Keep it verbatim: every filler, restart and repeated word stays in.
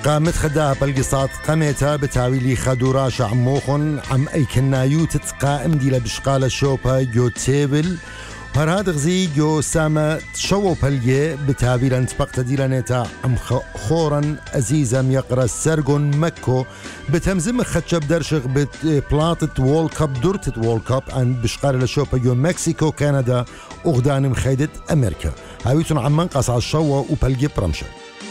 قامت خدا بالقصات قامتها بتاويلي خدوراش عموخن عم أي كنايو تتقائم دي لبشقال الشوبا جو تيبل هراد غزي جو سامة شو بليه بتابيلا انتبقت ديلانيتا عم خورا أزيزا يقرأ سرقون مكو بتمزم خدشب درشق ببلاطة وول كاب دورتة وول كاب عن بشقال الشوبا جو مكسيكو كندا أغدان مخيدة أمريكا هاويتون عمان قصع الشوى وبليه برمشة